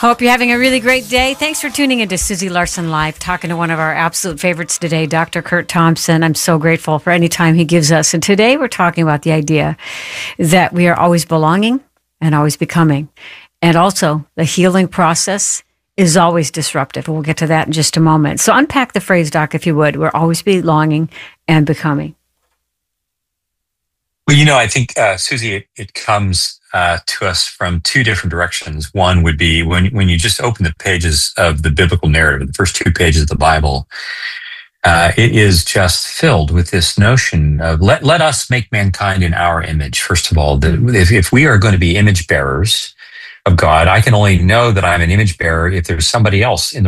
Hope you're having a really great day. Thanks for tuning into Susie Larson Live, talking to one of our absolute favorites today, Dr. Kurt Thompson. I'm so grateful for any time he gives us. And today we're talking about the idea that we are always belonging and always becoming. And also the healing process is always disruptive. We'll get to that in just a moment. So unpack the phrase, Doc, if you would. We're always belonging and becoming. Well, I think, Susie, it comes to us from two different directions. One would be when you just open the pages of the biblical narrative, the first two pages of the Bible, it is just filled with this notion of let us make mankind in our image. First of all, if we are going to be image bearers of God, I can only know that I'm an image bearer if there's somebody else in the